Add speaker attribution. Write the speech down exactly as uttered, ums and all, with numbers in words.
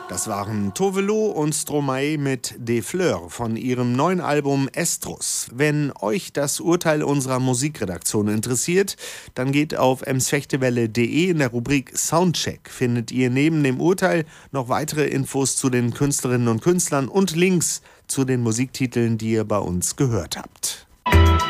Speaker 1: Das waren Tovelo und Stromae mit Des Fleurs von ihrem neuen Album Estrus. Wenn euch das Urteil unserer Musikredaktion interessiert, dann geht auf emsfechtewelle punkt de. In der Rubrik Soundcheck findet ihr neben dem Urteil noch weitere Infos zu den Künstlerinnen und Künstlern und Links zu den Musiktiteln, die ihr bei uns gehört habt.